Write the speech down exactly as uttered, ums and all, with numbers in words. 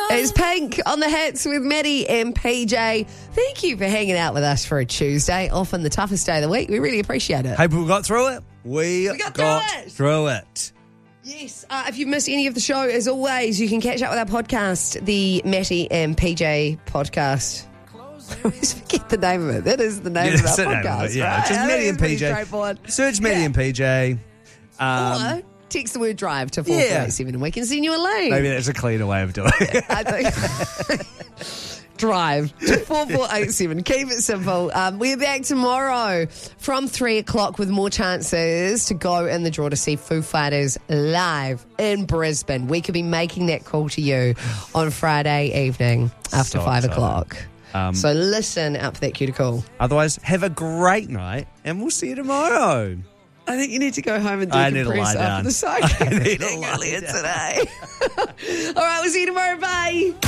It's Pink on the hits with Maddie and P J. Thank you for hanging out with us for a Tuesday, often the toughest day of the week. We really appreciate it. Hey, we got through it. We, We got got, through it. through it. Yes, uh, if you've missed any of the show, as always, you can catch up with our podcast, the Matty and P J podcast. I always forget the name of it. That is the name Yeah, of that's our the name of podcast, it, yeah. right? Just I Matty think and it's pretty P J. straightforward. Search Maddie Yeah. and P J. Um, Or text the word drive to four four eight seven and we can send you a link. maybe that's a cleaner way of doing it. I think. Drive to four four eight seven. Keep it simple. Um, we're back tomorrow from three o'clock with more chances to go in the draw to see Foo Fighters live in Brisbane. We could be making that call to you on Friday evening after So five excited. o'clock. Um, so listen out for that cue to call. Otherwise, have a great night and we'll see you tomorrow. I think you need to go home and I need to lie decompress down. after the cycling I need to lie earlier down. today. All right, we'll see you tomorrow. Bye.